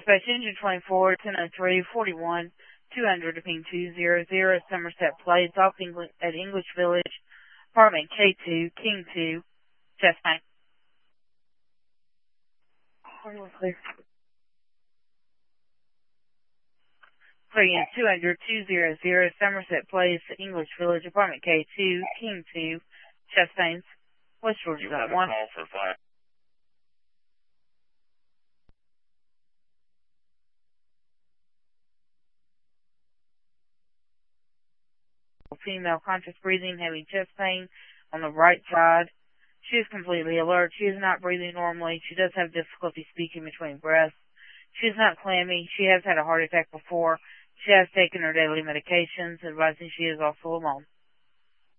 Dispatch Engine 24, 1003, 41, 200 to ping 200, Somerset Place, off at English Village, apartment K2, King 2, Chestnut. Clear. Clear 200, 200, Somerset Place, English Village, apartment K2, King 2, Chastains, West Georgia. You have a one. call for 5. Female, conscious breathing, having chest pain on the right side. She is completely alert. She is not breathing normally. She does have difficulty speaking between breaths. She is not clammy. She has had a heart attack before. She has taken her daily medications, advising she is also alone.